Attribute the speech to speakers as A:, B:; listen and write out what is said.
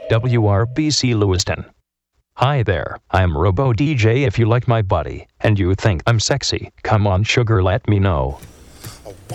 A: WRBC Lewiston. Hi there, I'm Robo DJ. If you like my body and you think I'm sexy, come on sugar, let me know.